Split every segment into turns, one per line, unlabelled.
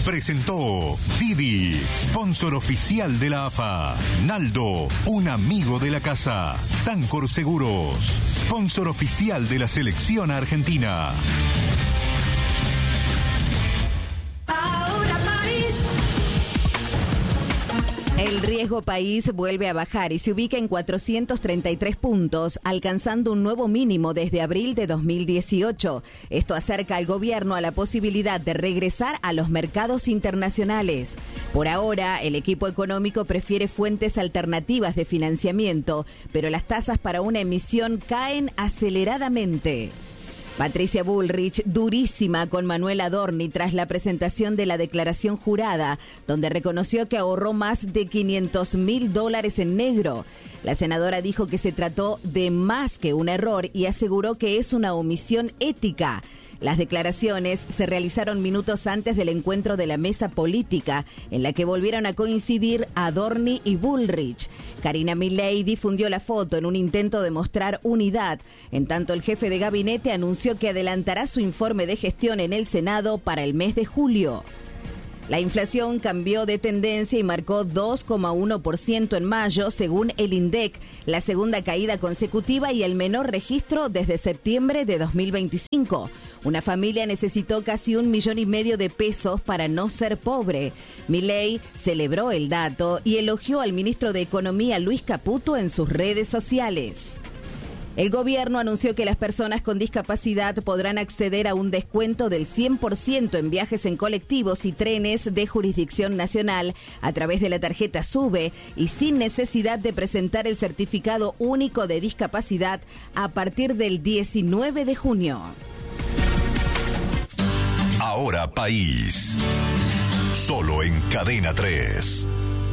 Presentó Didi, sponsor oficial de la AFA. Naldo, un amigo de la casa. Sancor Seguros, sponsor oficial de la selección argentina.
El riesgo país vuelve a bajar y se ubica en 433 puntos, alcanzando un nuevo mínimo desde abril de 2018. Esto acerca al gobierno a la posibilidad de regresar a los mercados internacionales. Por ahora, el equipo económico prefiere fuentes alternativas de financiamiento, pero las tasas para una emisión caen aceleradamente. Patricia Bullrich, durísima con Manuel Adorni tras la presentación de la declaración jurada, donde reconoció que ahorró más de $500.000 en negro. La senadora dijo que se trató de más que un error y aseguró que es una omisión ética. Las declaraciones se realizaron minutos antes del encuentro de la mesa política, en la que volvieron a coincidir Adorni y Bullrich. Karina Milei difundió la foto en un intento de mostrar unidad. En tanto, el jefe de gabinete anunció que adelantará su informe de gestión en el Senado para el mes de julio. La inflación cambió de tendencia y marcó 2,1% en mayo, según el INDEC, la segunda caída consecutiva y el menor registro desde septiembre de 2025. Una familia necesitó casi $1,5 millones de pesos para no ser pobre. Milei celebró el dato y elogió al ministro de Economía, Luis Caputo, en sus redes sociales. El gobierno anunció que las personas con discapacidad podrán acceder a un descuento del 100% en viajes en colectivos y trenes de jurisdicción nacional a través de la tarjeta SUBE y sin necesidad de presentar el certificado único de discapacidad a partir del 19 de junio.
Ahora País. Solo en Cadena 3.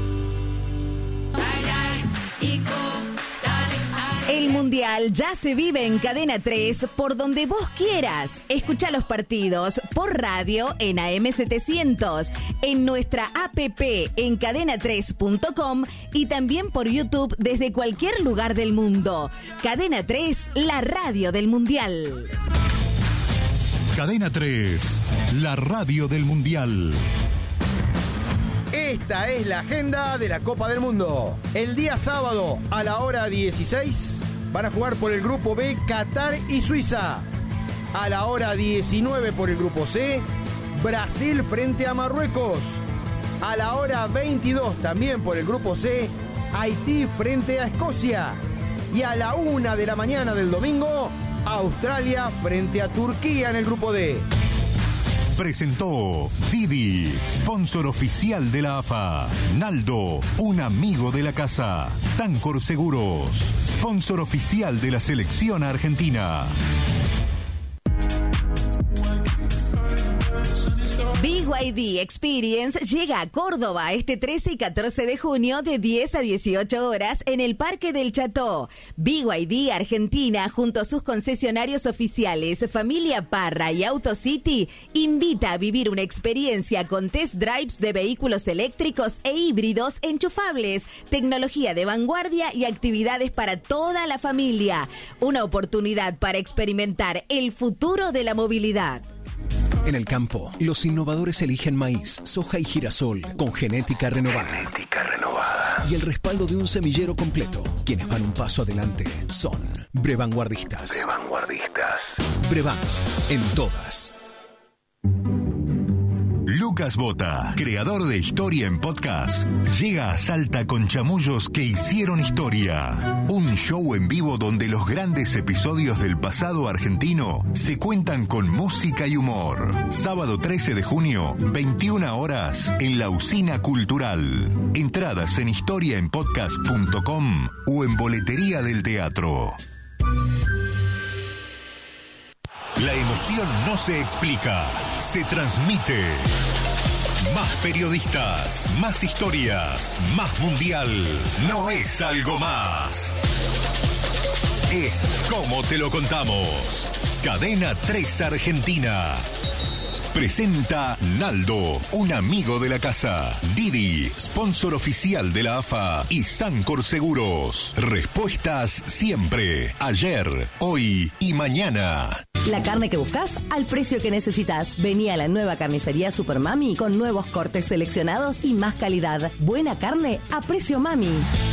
El Mundial ya se vive en Cadena 3 por donde vos quieras. Escucha los partidos por radio en AM700, en nuestra app en cadena3.com y también por YouTube desde cualquier lugar del mundo. Cadena 3, la radio del Mundial.
Cadena 3, la radio del Mundial.
Esta es la agenda de la Copa del Mundo. El día sábado a la hora 16 van a jugar por el grupo B Qatar y Suiza. A la hora 19 por el grupo C, Brasil frente a Marruecos. A la hora 22 también por el grupo C, Haití frente a Escocia. Y a la 1 de la mañana del domingo, Australia frente a Turquía en el grupo D.
Presentó Didi, sponsor oficial de la AFA. Naldo, un amigo de la casa. Sancor Seguros, sponsor oficial de la selección argentina.
BYD Experience llega a Córdoba este 13 y 14 de junio de 10 a 18 horas en el Parque del Cható. BYD Argentina, junto a sus concesionarios oficiales Familia Parra y AutoCity, invita a vivir una experiencia con test drives de vehículos eléctricos e híbridos enchufables, tecnología de vanguardia y actividades para toda la familia. Una oportunidad para experimentar el futuro de la movilidad.
En el campo, los innovadores eligen maíz, soja y girasol con genética renovada. Y el respaldo de un semillero completo. Quienes van un paso adelante son Brevanguardistas. Brevan, en todas.
Lucas Bota, creador de Historia en Podcast, llega a Salta con Chamullos que hicieron historia. Un show en vivo donde los grandes episodios del pasado argentino se cuentan con música y humor. Sábado 13 de junio, 21 horas, en la Usina Cultural. Entradas en historiaenpodcast.com o en Boletería del Teatro. La emoción no se explica, se transmite. Más periodistas, más historias, más mundial. No es algo más. Es como te lo contamos. Cadena 3 Argentina. Presenta Naldo, un amigo de la casa. Didi, sponsor oficial de la AFA. Y Sancor Seguros. Respuestas siempre, ayer, hoy y mañana.
La carne que buscas al precio que necesitas. Vení a la nueva carnicería Super Mami con nuevos cortes seleccionados y más calidad. Buena carne a precio mami.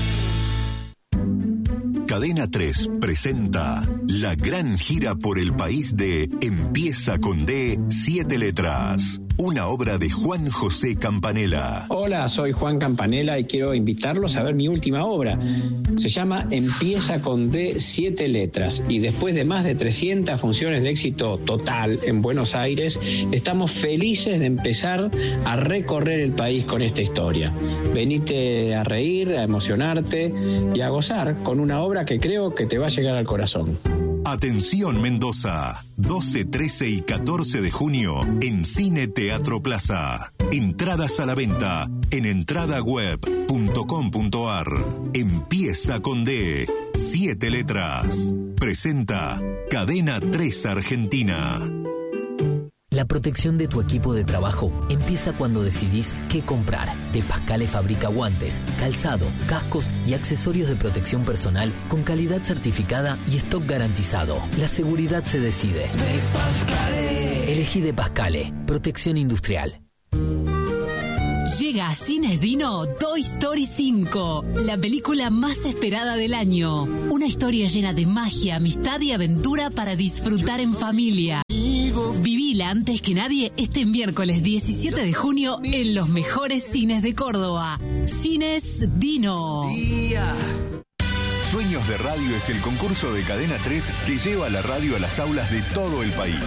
Cadena 3 presenta la gran gira por el país de Empieza con D, 7 letras. Una obra de Juan José Campanella.
Hola, soy Juan Campanella y quiero invitarlos a ver mi última obra. Se llama Empieza con D, 7 letras. Y después de más de 300 funciones de éxito total en Buenos Aires, estamos felices de empezar a recorrer el país con esta historia. Venite a reír, a emocionarte y a gozar con una obra que creo que te va a llegar al corazón.
Atención Mendoza, 12, 13 y 14 de junio en Cine Teatro Plaza. Entradas a la venta en entradaweb.com.ar. Empieza con D, 7 letras. Presenta Cadena 3 Argentina.
La protección de tu equipo de trabajo empieza cuando decidís qué comprar. De Pascale fabrica guantes, calzado, cascos y accesorios de protección personal con calidad certificada y stock garantizado. La seguridad se decide. De Pascale. Elegí De Pascale. Protección industrial.
Llega a Cines Dino Toy Story 5, la película más esperada del año. Una historia llena de magia, amistad y aventura para disfrutar en familia. Vivila antes que nadie este miércoles 17 de junio en los mejores cines de Córdoba. Cines Dino.
Sueños de Radio es el concurso de Cadena 3 que lleva la radio a las aulas de todo el país.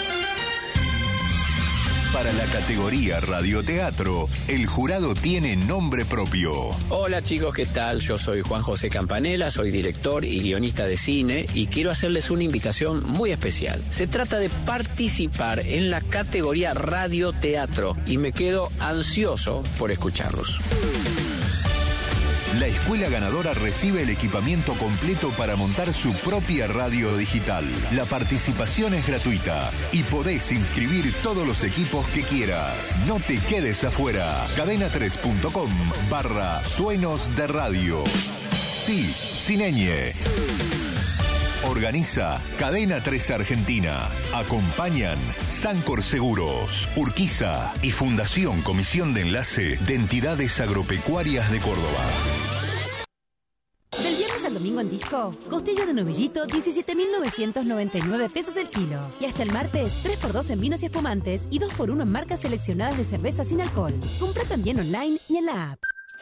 Para la categoría radioteatro, el jurado tiene nombre propio.
Hola chicos, ¿qué tal? Yo soy Juan José Campanella, soy director y guionista de cine y quiero hacerles una invitación muy especial. Se trata de participar en la categoría radioteatro y me quedo ansioso por escucharlos.
La escuela ganadora recibe el equipamiento completo para montar su propia radio digital. La participación es gratuita y podés inscribir todos los equipos que quieras. No te quedes afuera. cadena3.com/suenos de radio. Sí, sin ñ. Organiza Cadena 3 Argentina. Acompañan Sancor Seguros, Urquiza y Fundación Comisión de Enlace de Entidades Agropecuarias de Córdoba.
Del viernes al domingo en Disco, costilla de novillito, 17.999 pesos el kilo. Y hasta el martes, 3x2 en vinos y espumantes y 2x1 en marcas seleccionadas de cerveza sin alcohol. Compra también online y en la app.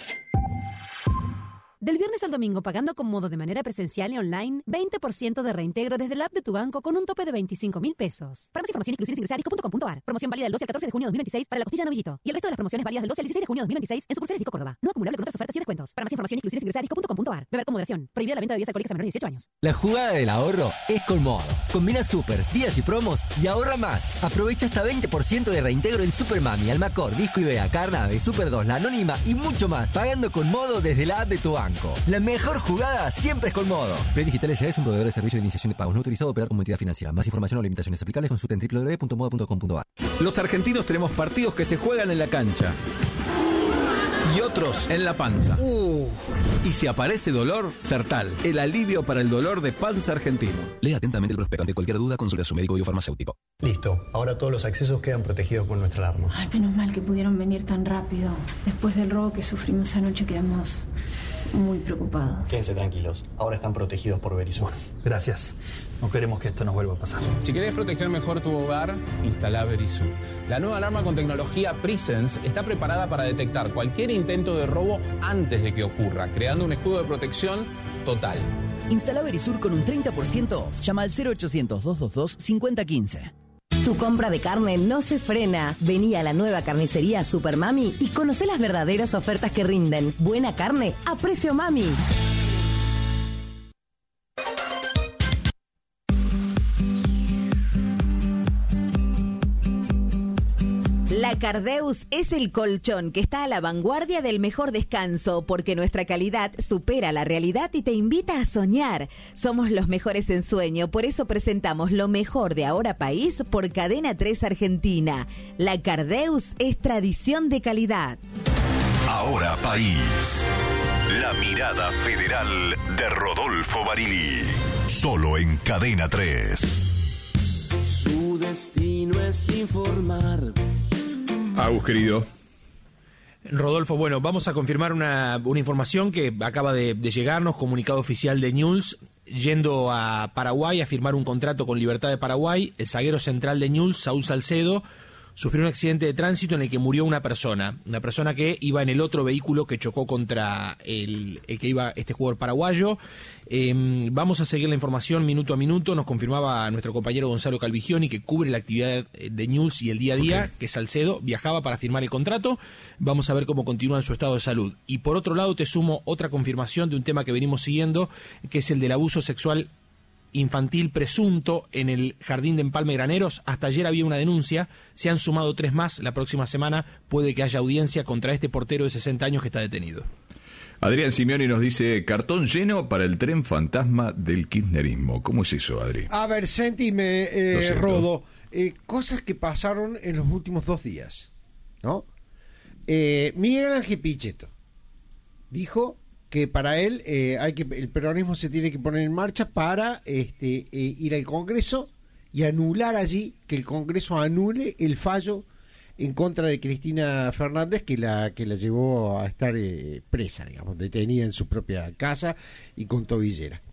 Del viernes al domingo, pagando con modo de manera presencial y online, 20% de reintegro desde la app de tu banco con un tope de 25.000 pesos. Para más información, inclusiones ingresar a disco.com.ar. Promoción válida del 12 al 14 de junio de 2026 para la costilla novillito. Y el resto de las promociones válidas del 12 al 16 de junio de 2026 en sucursales Disco Córdoba. No acumulable con otras ofertas y descuentos. Para más información, inclusiones ingresar a disco.com.ar. Beber con moderación. Prohibida la venta de bebidas alcohólicas a menores de 18 años.
La jugada del ahorro es Colmodo. Combina supers, días y promos y ahorra más. Aprovecha hasta 20% de reintegro en Super Mami, Almacor, Disco Ibea, Carnave, Super 2, La Anónima y mucho más. Pagando con Modo desde la app de tu banco. La mejor jugada siempre es Colmodo. Play Digital S.A. es un proveedor de servicio de iniciación de pagos no autorizado a operar como entidad financiera. Más información o limitaciones aplicables consulta en www.modo.com.ar.
Los argentinos tenemos partidos que se juegan en la cancha y otros en la panza. Y si aparece dolor, Sertal, el alivio para el dolor de panza argentino.
Lea atentamente el prospecto. Ante cualquier duda, consulte a su médico biofarmacéutico.
Listo, ahora todos los accesos quedan protegidos con nuestra alarma.
Ay, menos mal que pudieron venir tan rápido. Después del robo que sufrimos anoche quedamos muy preocupados.
Quédense tranquilos, ahora están protegidos por Verisur.
Gracias. No queremos que esto nos vuelva a pasar.
Si querés proteger mejor tu hogar, instala Verisur. La nueva alarma con tecnología Presence está preparada para detectar cualquier intento de robo antes de que ocurra, creando un escudo de protección total.
Instala Verisur con un 30% off. Llama al 0800-222-5015.
Tu compra de carne no se frena. Vení a la nueva carnicería Super Mami y conocé las verdaderas ofertas que rinden. Buena carne a precio mami.
La Cardeus es el colchón que está a la vanguardia del mejor descanso porque nuestra calidad supera la realidad y te invita a soñar. Somos los mejores en sueño, por eso presentamos lo mejor de Ahora País por Cadena 3 Argentina. La Cardeus es tradición de calidad.
Ahora País. La mirada federal de Rodolfo Barili. Solo en Cadena 3.
destino es informar.
Agus, querido.
Rodolfo, bueno, vamos a confirmar una información que acaba de llegarnos, comunicado oficial de Newell's, yendo a Paraguay a firmar un contrato con Libertad de Paraguay. El zaguero central de Newell's, Saúl Salcedo, sufrió un accidente de tránsito en el que murió una persona que iba en el otro vehículo que chocó contra el que iba este jugador paraguayo. Vamos a seguir la información minuto a minuto. Nos confirmaba nuestro compañero Gonzalo Calvigioni, que cubre la actividad de Newell's y el día a día, que Salcedo viajaba para firmar el contrato. Vamos a ver cómo continúa en su estado de salud. Y por otro lado te sumo otra confirmación de un tema que venimos siguiendo, que es el del abuso sexual infantil presunto en el jardín de Empalme Graneros. Hasta ayer había una denuncia, se han sumado 3 más. La próxima semana puede que haya audiencia contra este portero de 60 años que está detenido.
Adrián Simeoni nos dice, cartón lleno para el tren fantasma del kirchnerismo. ¿Cómo es eso, Adri?
A ver, sentime, Rodo, cosas que pasaron en los últimos 2 días, ¿no? Miguel Ángel Pichetto dijo que para él el peronismo se tiene que poner en marcha para ir al Congreso y anular allí, que el Congreso anule el fallo en contra de Cristina Fernández que la llevó a estar presa, digamos, detenida en su propia casa y con tobillera.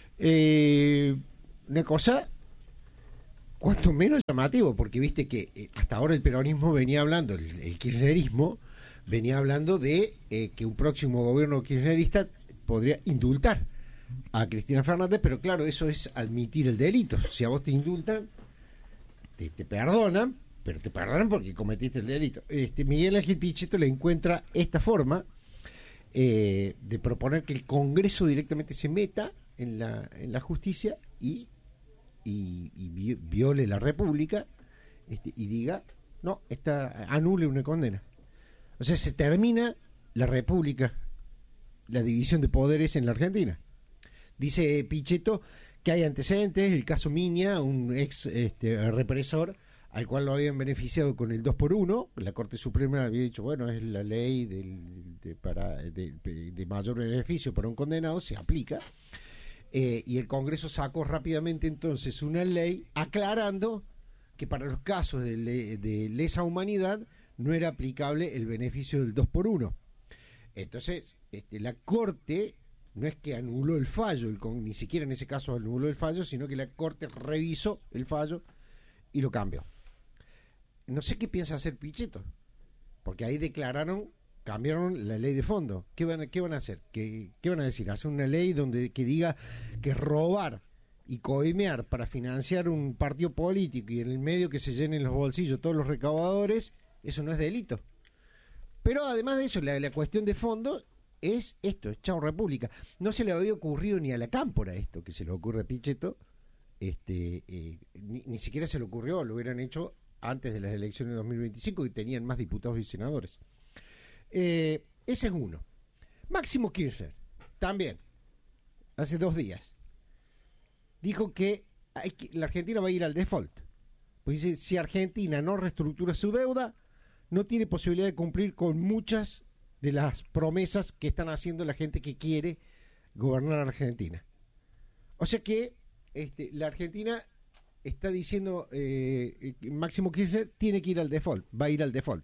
Una cosa cuanto menos llamativo, porque viste que hasta ahora el peronismo venía hablando, el kirchnerismo venía hablando de que un próximo gobierno kirchnerista podría indultar a Cristina Fernández, pero claro, eso es admitir el delito. Si a vos te indultan, te perdonan, pero te perdonan porque cometiste el delito. Miguel Ángel Pichetto le encuentra esta forma de proponer que el Congreso directamente se meta en la justicia y viole la República y diga, no, anule una condena. O sea, se termina la República, la división de poderes en la Argentina. Dice Pichetto que hay antecedentes, el caso Miña, un ex represor, al cual lo habían beneficiado con el 2x1. La Corte Suprema había dicho, bueno, es la ley de mayor beneficio para un condenado, se aplica. Y el Congreso sacó rápidamente entonces una ley aclarando que para los casos de lesa humanidad no era aplicable el beneficio del 2x1. Entonces, la Corte no es que anuló el fallo, ni siquiera en ese caso anuló el fallo, sino que la Corte revisó el fallo y lo cambió. No sé qué piensa hacer Pichetto, porque ahí cambiaron la ley de fondo. ¿Qué van a hacer? ¿Qué van a decir? ¿Hacer una ley que diga que robar y coimear para financiar un partido político y en el medio que se llenen los bolsillos todos los recaudadores, eso no es delito? Pero además de eso, la cuestión de fondo es esto, es chao República. No se le había ocurrido ni a la Cámpora esto que se le ocurre a Pichetto, ni siquiera se le ocurrió, lo hubieran hecho antes de las elecciones de 2025 y tenían más diputados y senadores. Ese es uno. Máximo Kirchner, también, hace 2 días, dijo que la Argentina va a ir al default. Pues dice, si Argentina no reestructura su deuda, no tiene posibilidad de cumplir con muchas de las promesas que están haciendo la gente que quiere gobernar a la Argentina. O sea que la Argentina está diciendo Máximo Kirchner tiene que ir al default, va a ir al default.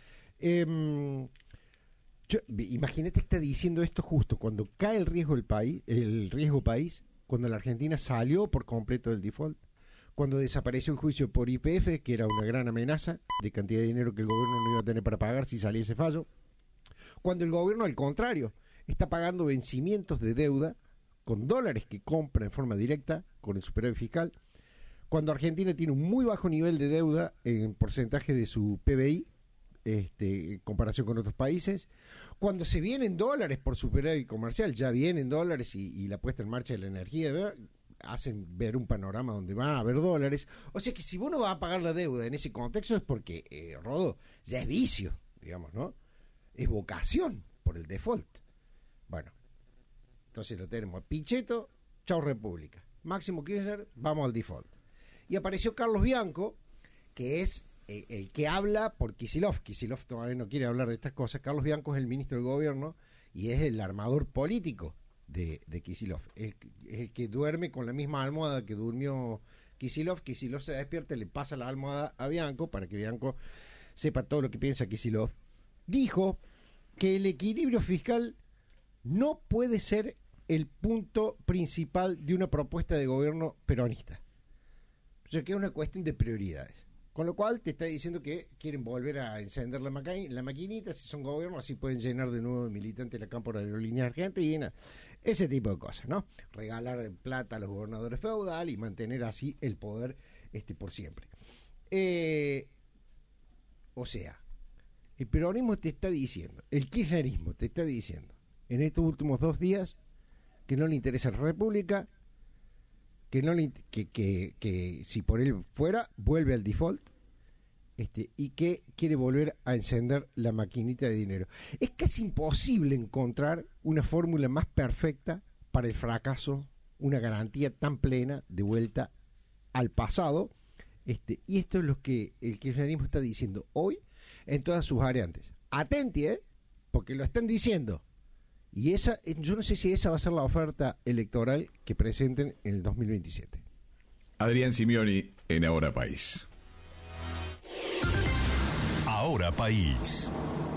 Imagínate, está diciendo esto justo cuando cae el riesgo país, cuando la Argentina salió por completo del default, cuando desapareció el juicio por YPF, que era una gran amenaza de cantidad de dinero que el gobierno no iba a tener para pagar si salía ese fallo, cuando el gobierno, al contrario, está pagando vencimientos de deuda con dólares que compra en forma directa con el superávit fiscal, cuando Argentina tiene un muy bajo nivel de deuda en porcentaje de su PBI, en comparación con otros países, cuando se vienen dólares por superávit comercial, ya vienen dólares y la puesta en marcha de la energía, ¿verdad?, hacen ver un panorama donde van a haber dólares. O sea que si vos no vas a pagar la deuda en ese contexto es porque, Rodo, ya es vicio, digamos, ¿no? Es vocación por el default. Bueno, entonces lo tenemos. Pichetto, chau República. Máximo Kirchner, vamos al default. Y apareció Carlos Bianco, que es el que habla por Kicillof. Kicillof todavía no quiere hablar de estas cosas. Carlos Bianco es el ministro de Gobierno y es el armador político de Kicillof. Es el que duerme con la misma almohada que durmió Kicillof se despierta, le pasa la almohada a Bianco para que Bianco sepa todo lo que piensa Kicillof. Dijo que el equilibrio fiscal no puede ser el punto principal de una propuesta de gobierno peronista. O sea, que es una cuestión de prioridades. Con lo cual te está diciendo que quieren volver a encender la maquinita, si son gobiernos, así pueden llenar de nuevo de militantes la Cámara de Aerolíneas Argentinas, ese tipo de cosas, ¿no? Regalar plata a los gobernadores feudales y mantener así el poder por siempre. O sea, el peronismo te está diciendo, el kirchnerismo te está diciendo, en estos últimos 2 días, que no le interesa la República, que si por él fuera, vuelve al default, y que quiere volver a encender la maquinita de dinero. Es casi imposible encontrar una fórmula más perfecta para el fracaso, una garantía tan plena de vuelta al pasado, y esto es lo que el kirchnerismo está diciendo hoy en todas sus variantes. Atenti, porque lo están diciendo. Y esa, yo no sé si esa va a ser la oferta electoral que presenten en el 2027.
Adrián Simioni en Ahora País.
Ahora País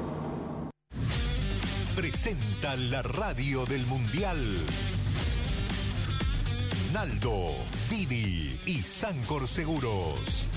presenta la radio del Mundial. Naldo, Dini y Sancor Seguros.